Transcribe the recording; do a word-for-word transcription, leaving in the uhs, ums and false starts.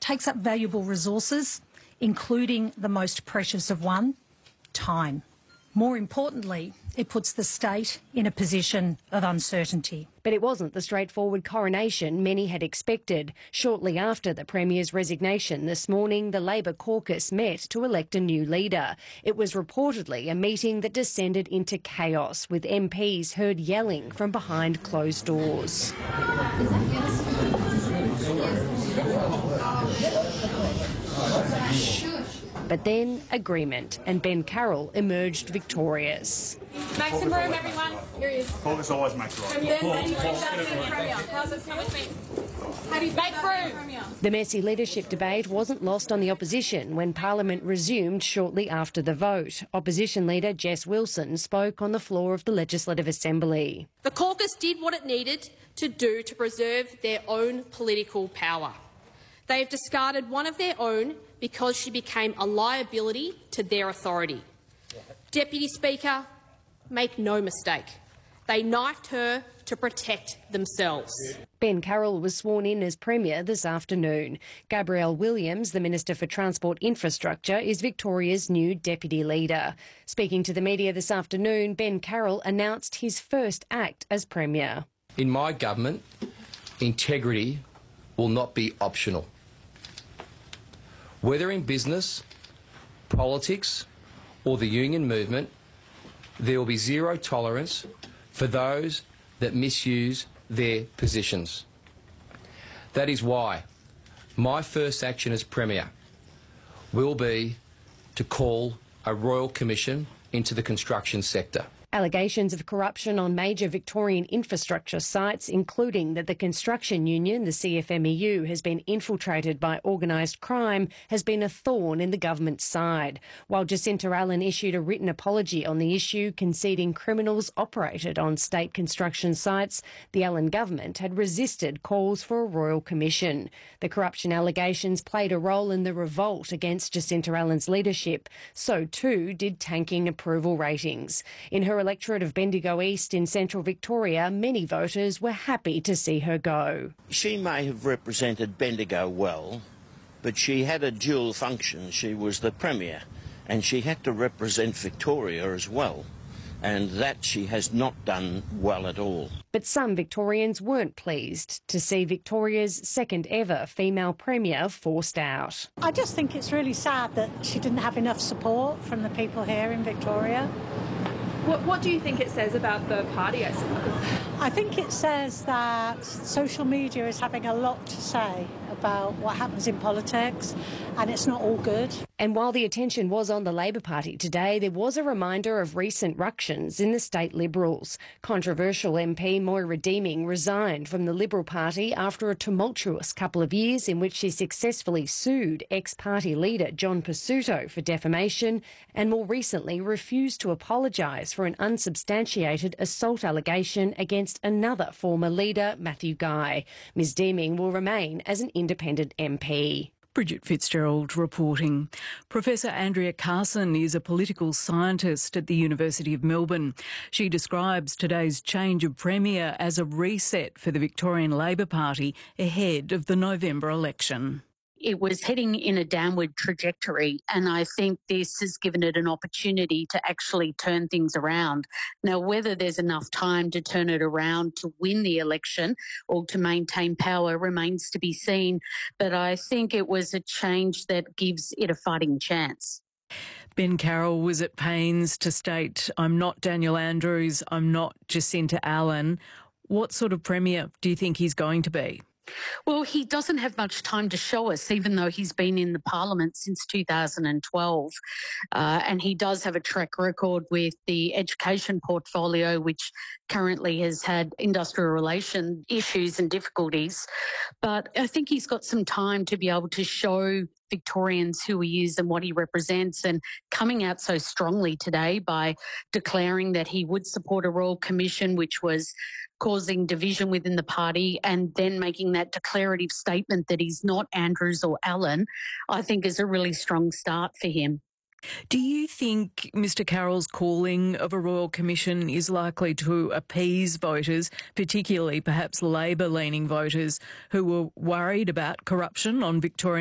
takes up valuable resources, including the most precious of one, time. More importantly, it puts the state in a position of uncertainty. But it wasn't the straightforward coronation many had expected. Shortly after the Premier's resignation this morning, the Labor caucus met to elect a new leader. It was reportedly a meeting that descended into chaos, with M Ps heard yelling from behind closed doors. But then agreement, and Ben Carroll emerged victorious. Make some room, everyone. Here he is. Caucus always makes room. Ben, how do you think that's the Premier? How's it come with me? How do you make room? The messy leadership debate wasn't lost on the opposition when Parliament resumed shortly after the vote. Opposition leader Jess Wilson spoke on the floor of the Legislative Assembly. The caucus did what it needed to do to preserve their own political power. They have discarded one of their own because she became a liability to their authority. Deputy Speaker, make no mistake, they knifed her to protect themselves. Ben Carroll was sworn in as Premier this afternoon. Gabrielle Williams, the Minister for Transport Infrastructure, is Victoria's new Deputy Leader. Speaking to the media this afternoon, Ben Carroll announced his first act as Premier. In my government, integrity will not be optional. Whether in business, politics or the union movement, there will be zero tolerance for those that misuse their positions. That is why my first action as Premier will be to call a royal commission into the construction sector. Allegations of corruption on major Victorian infrastructure sites, including that the construction union, the C F M E U, has been infiltrated by organised crime, has been a thorn in the government's side. While Jacinta Allen issued a written apology on the issue, conceding criminals operated on state construction sites, the Allen government had resisted calls for a royal commission. The corruption allegations played a role in the revolt against Jacinta Allen's leadership. So too did tanking approval ratings. In her electorate of Bendigo East in central Victoria, many voters were happy to see her go. She may have represented Bendigo well, but she had a dual function. She was the Premier and she had to represent Victoria as well, and that she has not done well at all. But some Victorians weren't pleased to see Victoria's second ever female Premier forced out. I just think it's really sad that she didn't have enough support from the people here in Victoria. What, what do you think it says about the party, I suppose? I think it says that social media is having a lot to say about what happens in politics, and it's not all good. And while the attention was on the Labor Party today, there was a reminder of recent ructions in the state Liberals. Controversial M P Moira Deeming resigned from the Liberal Party after a tumultuous couple of years in which she successfully sued ex-party leader John Pesutto for defamation and more recently refused to apologise for an unsubstantiated assault allegation against another former leader, Matthew Guy. Ms Deeming will remain as an independent M P. Bridget Fitzgerald reporting. Professor Andrea Carson is a political scientist at the University of Melbourne. She describes today's change of Premier as a reset for the Victorian Labor Party ahead of the November election. It was heading in a downward trajectory, and I think this has given it an opportunity to actually turn things around. Now, whether there's enough time to turn it around to win the election or to maintain power remains to be seen, but I think it was a change that gives it a fighting chance. Ben Carroll was at pains to state, I'm not Daniel Andrews, I'm not Jacinta Allen. What sort of Premier do you think he's going to be? Well, he doesn't have much time to show us, even though he's been in the parliament since two thousand twelve. Uh, and he does have a track record with the education portfolio, which currently has had industrial relation issues and difficulties. But I think he's got some time to be able to show Victorians who he is and what he represents, and coming out so strongly today by declaring that he would support a royal commission, which was causing division within the party, and then making that declarative statement that he's not Andrews or Allen, I think is a really strong start for him. Do you think Mr Carroll's calling of a royal commission is likely to appease voters, particularly perhaps Labor-leaning voters who were worried about corruption on Victorian